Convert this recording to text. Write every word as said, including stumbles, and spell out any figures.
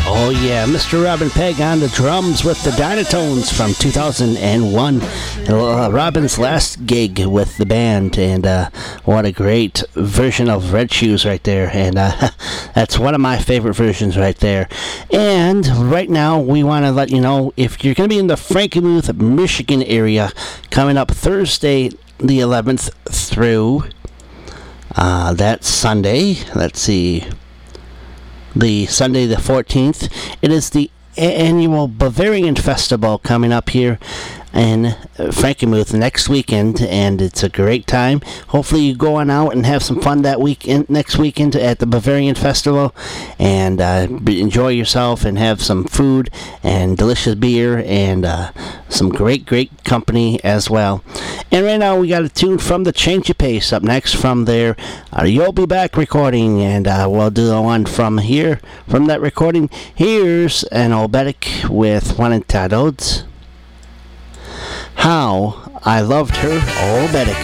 Oh yeah, Mister Robin Pegg on the drums with the Dynatones from two thousand one. Uh, Robin's last gig with the band, and uh, what a great version of Red Shoes right there. And uh, that's one of my favorite versions right there. And right now, we want to let you know, if you're going to be in the Frankenmuth, Michigan area, coming up Thursday the eleventh through uh, that Sunday, let's see, the Sunday the fourteenth. It is the a- annual Bavarian Festival coming up here in Frankenmuth next weekend, and it's a great time. Hopefully you go on out and have some fun that weekend, next weekend at the Bavarian Festival, and uh, enjoy yourself and have some food and delicious beer and uh, some great, great company as well. And right now we got a tune from the Change of Pace up next from their uh, You'll Be Back recording, and uh, we'll do the one from here, from that recording. Here's an Obedic with one entitled How I Loved Her, Obedic.